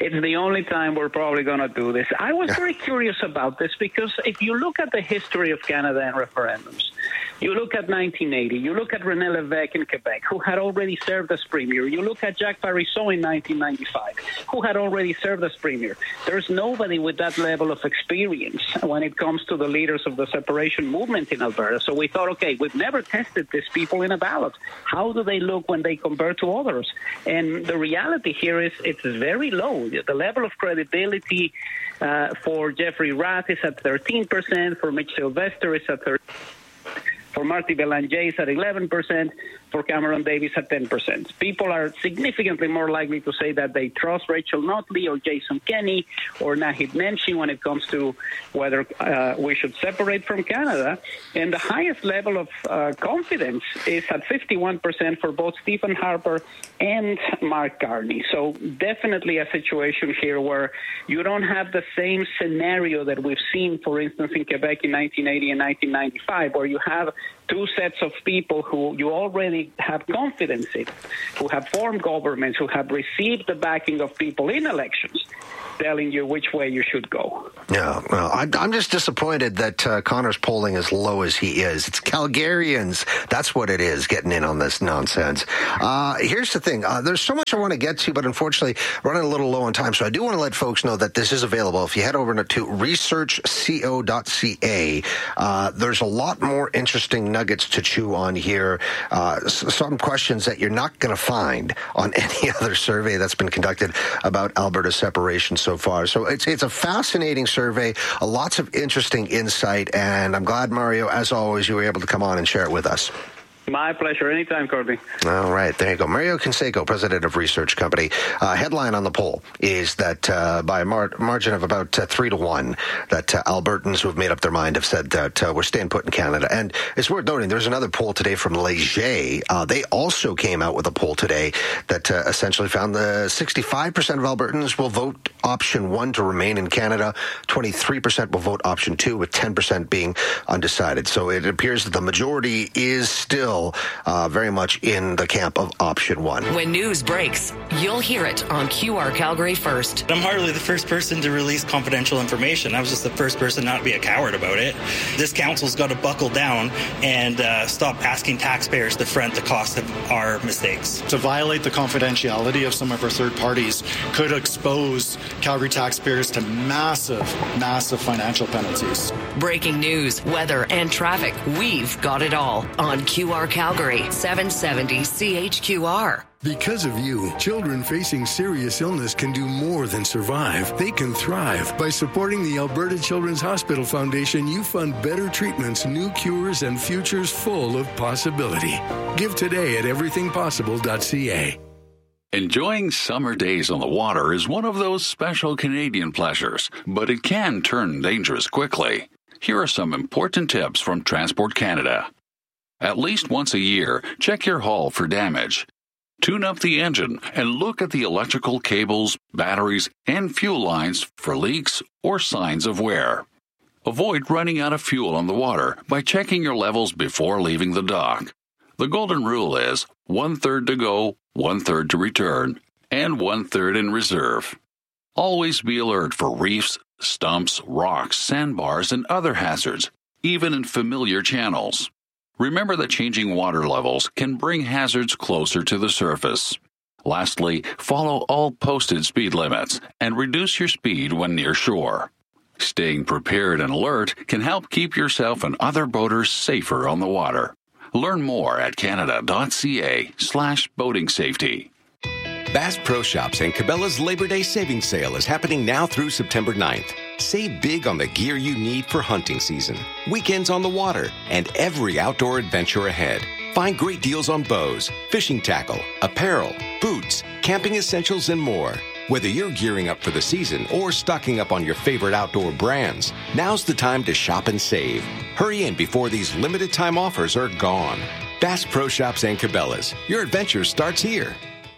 it's the only time we're probably going to do this. I was very curious about this because if you look at the history of Canada and referendums, you look at nineteen eighty, you look at René Lévesque in Quebec, who had already served as premier. You look at Jacques Parizeau in nineteen ninety-five, who had already served as premier. There's nobody with that level of experience when it comes to the leaders of the separation movement in Alberta. So we thought, okay, we've never tested these people in a ballot. How do they look when they compare to others? And the reality here is it's very low. The level of credibility uh, for Jeffrey Rath is at thirteen percent, for Mitch Sylvester is at thirteen percent. For Marty Belanger is at eleven percent, for Cameron Davis at ten percent. People are significantly more likely to say that they trust Rachel Notley or Jason Kenney or Naheed Nenshi when it comes to whether uh, we should separate from Canada. And the highest level of uh, confidence is at fifty-one percent for both Stephen Harper and Mark Carney. So definitely a situation here where you don't have the same scenario that we've seen, for instance, in Quebec in nineteen eighty and nineteen ninety-five, where you have two sets of people who you already have confidence in, who have formed governments, who have received the backing of people in elections, telling you which way you should go. Yeah, well, I, I'm just disappointed that uh, Connor's polling as low as he is. It's Calgarians. That's what it is, getting in on this nonsense. Uh, here's the thing. Uh, there's so much I want to get to, but unfortunately, running a little low on time. So I do want to let folks know that this is available. If you head over to research co dot c a, uh, there's a lot more interesting nuggets to chew on here. Uh, some questions that you're not going to find on any other survey that's been conducted about Alberta separation so far. So it's it's a fascinating survey, uh, lots of interesting insight, and I'm glad, Mario, as always, you were able to come on and share it with us. My pleasure. Anytime, Corby. All right. There you go. Mario Canseco, president of Research Company. Uh, headline on the poll is that uh, by a mar- margin of about uh, three to one, that uh, Albertans who have made up their mind have said that uh, we're staying put in Canada. And it's worth noting there's another poll today from Leger. Uh, they also came out with a poll today that uh, essentially found the sixty-five percent of Albertans will vote option one to remain in Canada. twenty-three percent will vote option two, with ten percent being undecided. So it appears that the majority is still Uh, very much in the camp of option one. When news breaks, you'll hear it on Q R Calgary First. I'm hardly the first person to release confidential information. I was just the first person not to be a coward about it. This council's got to buckle down and uh, stop asking taxpayers to front the cost of our mistakes. To violate the confidentiality of some of our third parties could expose Calgary taxpayers to massive, massive financial penalties. Breaking news, weather, and traffic. We've got it all on Q R Calgary, seven seventy C H Q R. Because of you, children facing serious illness can do more than survive. They can thrive. By supporting the Alberta Children's Hospital Foundation, you fund better treatments, new cures, and futures full of possibility. Give today at everything possible dot c a. Enjoying summer days on the water is one of those special Canadian pleasures, but it can turn dangerous quickly. Here are some important tips from Transport Canada. At least once a year, check your hull for damage. Tune up the engine and look at the electrical cables, batteries, and fuel lines for leaks or signs of wear. Avoid running out of fuel on the water by checking your levels before leaving the dock. The golden rule is one-third to go, one-third to return, and one-third in reserve. Always be alert for reefs, stumps, rocks, sandbars, and other hazards, even in familiar channels. Remember that changing water levels can bring hazards closer to the surface. Lastly, follow all posted speed limits and reduce your speed when near shore. Staying prepared and alert can help keep yourself and other boaters safer on the water. Learn more at canada.ca slash boating safety. Bass Pro Shops and Cabela's Labor Day Savings Sale is happening now through September ninth. Save big on the gear you need for hunting season, weekends on the water, and every outdoor adventure ahead. Find great deals on bows, fishing tackle, apparel, boots, camping essentials, and more. Whether you're gearing up for the season or stocking up on your favorite outdoor brands, now's the time to shop and save. Hurry in before these limited time offers are gone. Bass Pro Shops and Cabela's. Your adventure starts here.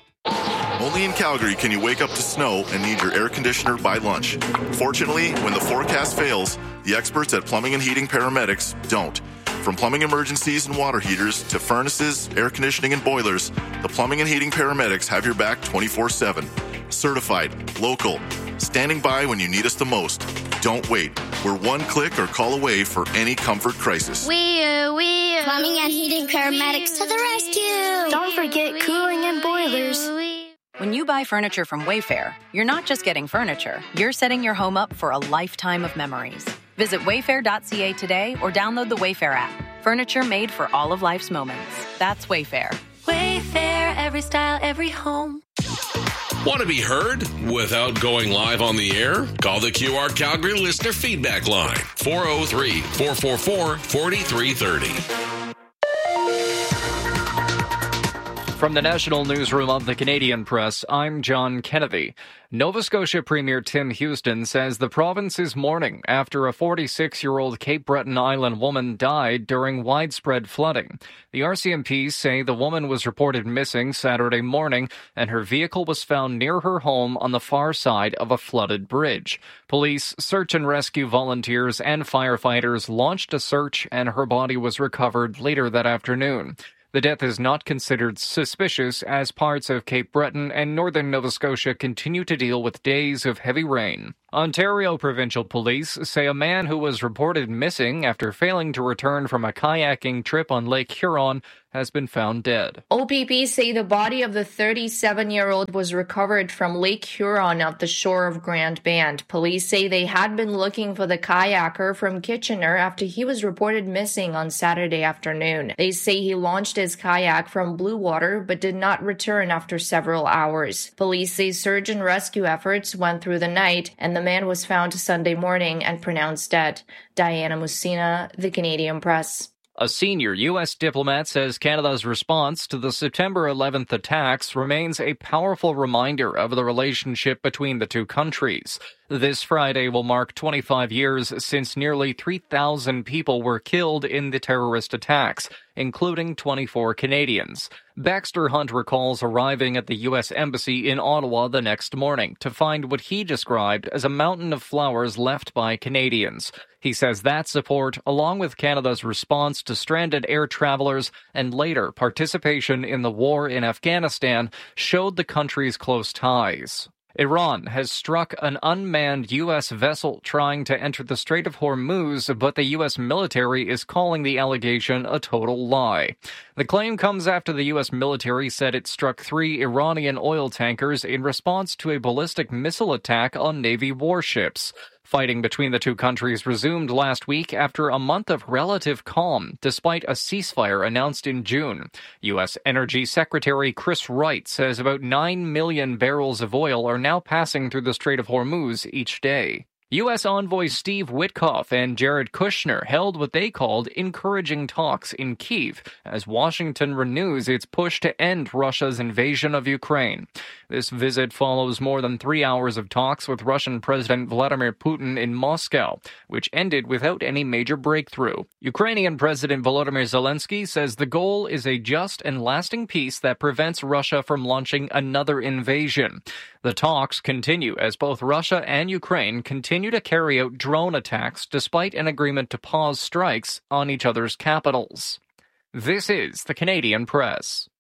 Only in Calgary can you wake up to snow and need your air conditioner by lunch. Fortunately, when the forecast fails, the experts at Plumbing and Heating Paramedics don't. From plumbing emergencies and water heaters to furnaces, air conditioning, and boilers, the Plumbing and Heating Paramedics have your back twenty-four seven. Certified, local, standing by when you need us the most. Don't wait. We're one click or call away for any comfort crisis. We, uh, we, uh, plumbing and heating paramedics to the rescue. Don't forget cooling and boilers. When you buy furniture from Wayfair, you're not just getting furniture. You're setting your home up for a lifetime of memories. Visit wayfair dot c a today or download the Wayfair app. Furniture made for all of life's moments. That's Wayfair. Wayfair, every style, every home. Want to be heard without going live on the air? Call the Q R Calgary listener feedback line, four oh three, four four four, four three three oh. From the National Newsroom of the Canadian Press, I'm John Kennedy. Nova Scotia Premier Tim Houston says the province is mourning after a forty-six-year-old Cape Breton Island woman died during widespread flooding. The R C M P say the woman was reported missing Saturday morning and her vehicle was found near her home on the far side of a flooded bridge. Police, search and rescue volunteers, and firefighters launched a search and her body was recovered later that afternoon. The death is not considered suspicious as parts of Cape Breton and northern Nova Scotia continue to deal with days of heavy rain. Ontario Provincial Police say a man who was reported missing after failing to return from a kayaking trip on Lake Huron has been found dead. O P P say the body of the thirty-seven-year-old was recovered from Lake Huron off the shore of Grand Band. Police say they had been looking for the kayaker from Kitchener after he was reported missing on Saturday afternoon. They say he launched his kayak from Blue Water but did not return after several hours. Police say search and rescue efforts went through the night and the man was found Sunday morning and pronounced dead. Diana Musina, The Canadian Press. A senior U S diplomat says Canada's response to the September eleventh attacks remains a powerful reminder of the relationship between the two countries. This Friday will mark twenty-five years since nearly three thousand people were killed in the terrorist attacks, including twenty-four Canadians. Baxter Hunt recalls arriving at the U S Embassy in Ottawa the next morning to find what he described as a mountain of flowers left by Canadians. He says that support, along with Canada's response to stranded air travelers and later participation in the war in Afghanistan, showed the country's close ties. Iran has struck an unmanned U S vessel trying to enter the Strait of Hormuz, but the U S military is calling the allegation a total lie. The claim comes after the U S military said it struck three Iranian oil tankers in response to a ballistic missile attack on Navy warships. Fighting between the two countries resumed last week after a month of relative calm, despite a ceasefire announced in June. U S Energy Secretary Chris Wright says about nine million barrels of oil are now passing through the Strait of Hormuz each day. U S envoy Steve Witkoff and Jared Kushner held what they called encouraging talks in Kyiv as Washington renews its push to end Russia's invasion of Ukraine. This visit follows more than three hours of talks with Russian President Vladimir Putin in Moscow, which ended without any major breakthrough. Ukrainian President Volodymyr Zelensky says the goal is a just and lasting peace that prevents Russia from launching another invasion. The talks continue as both Russia and Ukraine continue to carry out drone attacks despite an agreement to pause strikes on each other's capitals. This is the Canadian Press.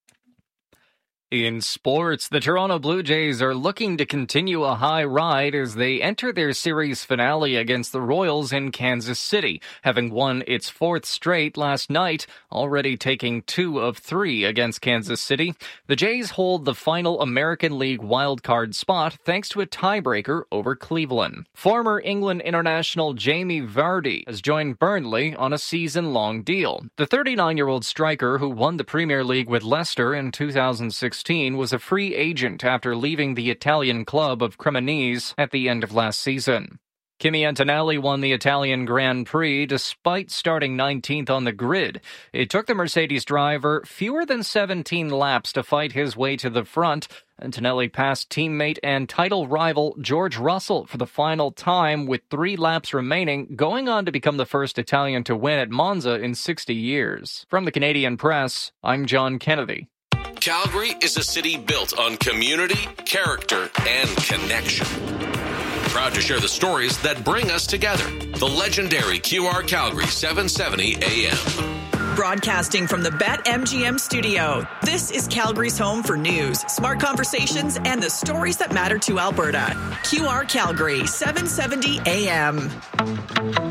In sports, the Toronto Blue Jays are looking to continue a high ride as they enter their series finale against the Royals in Kansas City, having won its fourth straight last night, already taking two of three against Kansas City. The Jays hold the final American League wildcard spot thanks to a tiebreaker over Cleveland. Former England international Jamie Vardy has joined Burnley on a season-long deal. The thirty-nine-year-old striker who won the Premier League with Leicester in two thousand sixteen was a free agent after leaving the Italian club of Cremonese at the end of last season. Kimi Antonelli won the Italian Grand Prix despite starting nineteenth on the grid. It took the Mercedes driver fewer than seventeen laps to fight his way to the front. Antonelli passed teammate and title rival George Russell for the final time with three laps remaining, going on to become the first Italian to win at Monza in sixty years. From the Canadian Press, I'm John Kennedy. Calgary is a city built on community, character, and connection. Proud to share the stories that bring us together. The legendary Q R Calgary seven seventy A M. Broadcasting from the BetMGM studio, this is Calgary's home for news, smart conversations, and the stories that matter to Alberta. Q R Calgary, seven seventy A M.